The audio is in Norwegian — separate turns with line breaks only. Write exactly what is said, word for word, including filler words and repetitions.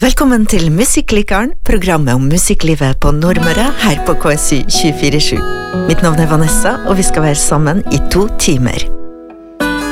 Velkommen til Musikklikeren, programmet om musikklivet på Nordmøre her på K S Y tjuefire sju. Mitt navn er Vanessa, og vi skal være sammen i to timer.